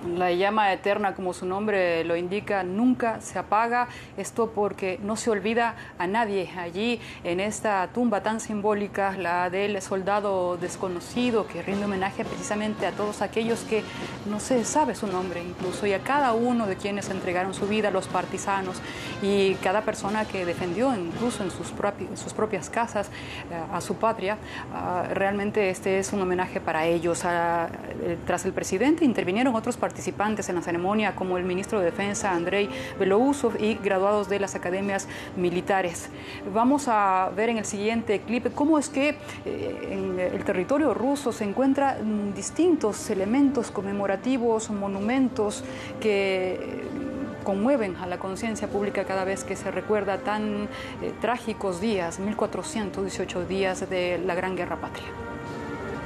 La llama eterna, como su nombre lo indica, nunca se apaga. Esto porque no se olvida a nadie. Allí, en esta tumba tan simbólica, la del soldado desconocido, que rinde homenaje precisamente a todos aquellos que no se sabe su nombre, incluso, y a cada uno de quienes entregaron su vida, los partisanos, y cada persona que defendió, incluso en sus propias casas, a su patria. Realmente este es un homenaje para ellos. Tras el presidente intervinieron otros participantes en la ceremonia, como el ministro de Defensa, Andrei Belousov, y graduados de las academias militares. Vamos a ver en el siguiente clip cómo es que en el territorio ruso se encuentran distintos elementos conmemorativos, monumentos que conmueven a la conciencia pública cada vez que se recuerda tan trágicos días, 1418 días de la Gran Guerra Patria.